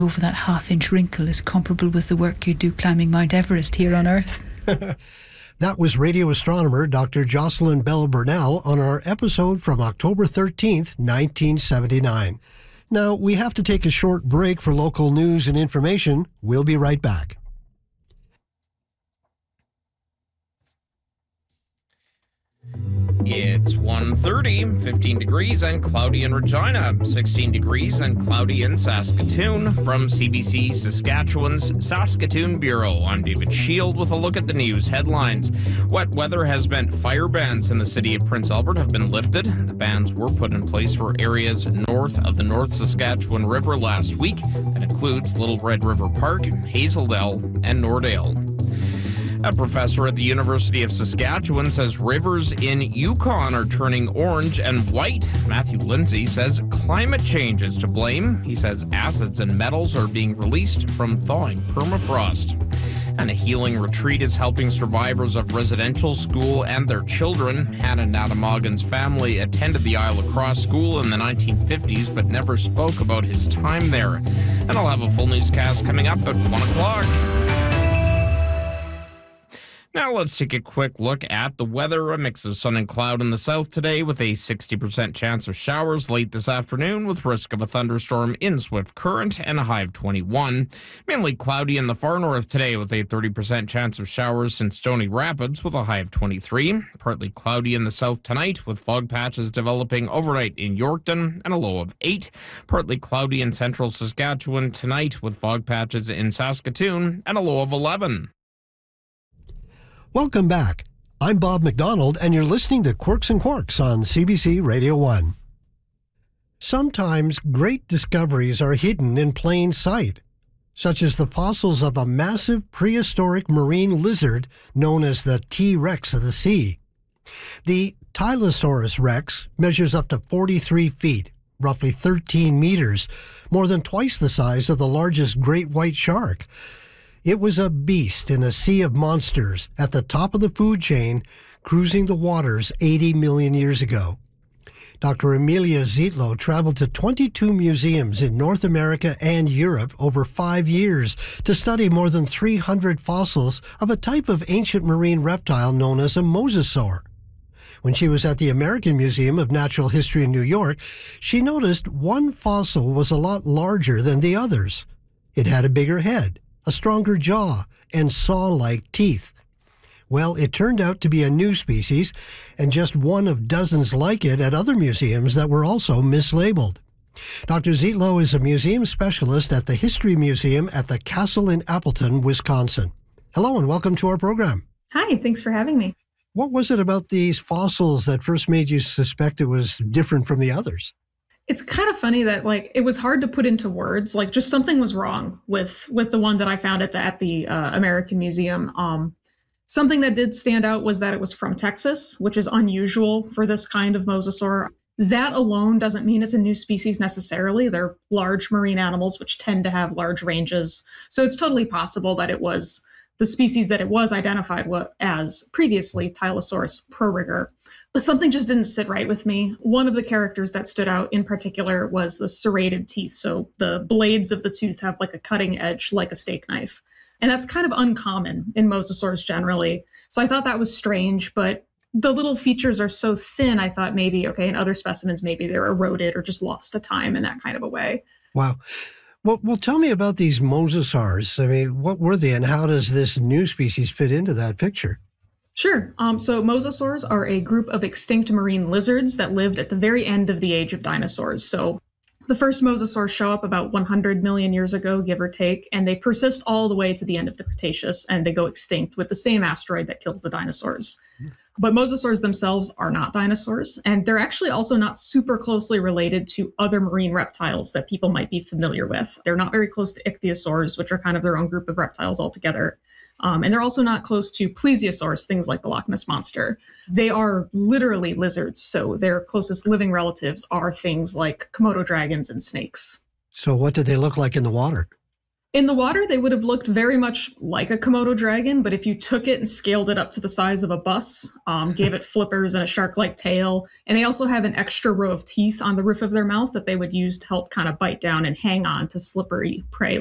over that half-inch wrinkle is comparable with the work you do climbing Mount Everest here on Earth. That was radio astronomer Dr. Jocelyn Bell Burnell on our episode from October 13th, 1979. Now, we have to take a short break for local news and information. We'll be right back. It's 1:30, 15 degrees and cloudy in Regina, 16 degrees and cloudy in Saskatoon. From CBC Saskatchewan's Saskatoon Bureau, I'm David Shield with a look at the news headlines. Wet weather has meant fire bans in the city of Prince Albert have been lifted. The bans were put in place for areas north of the North Saskatchewan River last week. That includes Little Red River Park, Hazeldale, and Nordale. A professor at the University of Saskatchewan says rivers in Yukon are turning orange and white. Matthew Lindsay says climate change is to blame. He says acids and metals are being released from thawing permafrost. And a healing retreat is helping survivors of residential school and their children. Hannah Natamagan's family attended the Isle Lacrosse School in the 1950s but never spoke about his time there. And I'll have a full newscast coming up at 1 o'clock. Now let's take a quick look at the weather. A mix of sun and cloud in the south today with a 60% chance of showers late this afternoon with risk of a thunderstorm in Swift Current and a high of 21. Mainly cloudy in the far north today with a 30% chance of showers in Stony Rapids with a high of 23. Partly cloudy in the south tonight with fog patches developing overnight in Yorkton and a low of 8. Partly cloudy in central Saskatchewan tonight with fog patches in Saskatoon and a low of 11. Welcome back. I'm Bob McDonald, and you're listening to Quirks and Quarks on CBC Radio 1. Sometimes great discoveries are hidden in plain sight, such as the fossils of a massive prehistoric marine lizard known as the T-Rex of the sea. The Tylosaurus rex measures up to 43 feet, roughly 13 meters, more than twice the size of the largest great white shark. It was a beast in a sea of monsters at the top of the food chain, cruising the waters 80 million years ago. Dr. Emilia Zietlow traveled to 22 museums in North America and Europe over 5 years to study more than 300 fossils of a type of ancient marine reptile known as a mosasaur. When she was at the American Museum of Natural History in New York, she noticed one fossil was a lot larger than the others. It had a bigger head, a stronger jaw, and saw-like teeth. Well, it turned out to be a new species, and just one of dozens like it at other museums that were also mislabeled. Dr. Zietlow is a museum specialist at the History Museum at the Castle in Appleton, Wisconsin. Hello, and welcome to our program. Hi, thanks for having me. What was it about these fossils that first made you suspect it was different from the others? It's kind of funny that it was hard to put into words. Just something was wrong with the one that I found at the American Museum. Something that did stand out was that it was from Texas, which is unusual for this kind of mosasaur. That alone doesn't mean it's a new species necessarily. They're large marine animals, which tend to have large ranges. So it's totally possible that it was the species that it was identified as previously, Tylosaurus prorigor. But something just didn't sit right with me. One of the characters that stood out in particular was the serrated teeth. So the blades of the tooth have a cutting edge, like a steak knife. And that's kind of uncommon in mosasaurs generally. So I thought that was strange, but the little features are so thin, I thought maybe, okay, in other specimens, maybe they're eroded or just lost to time in that kind of a way. Wow. Well, tell me about these mosasaurs. I mean, what were they and how does this new species fit into that picture? Sure. So mosasaurs are a group of extinct marine lizards that lived at the very end of the age of dinosaurs. So the first mosasaurs show up about 100 million years ago, give or take, and they persist all the way to the end of the Cretaceous, and they go extinct with the same asteroid that kills the dinosaurs. But mosasaurs themselves are not dinosaurs, and they're actually also not super closely related to other marine reptiles that people might be familiar with. They're not very close to ichthyosaurs, which are kind of their own group of reptiles altogether. And they're also not close to plesiosaurs, things like the Loch Ness Monster. They are literally lizards, so their closest living relatives are things like Komodo dragons and snakes. So what did they look like in the water? In the water, they would have looked very much like a Komodo dragon, but if you took it and scaled it up to the size of a bus, gave it flippers and a shark-like tail, and they also have an extra row of teeth on the roof of their mouth that they would use to help kind of bite down and hang on to slippery prey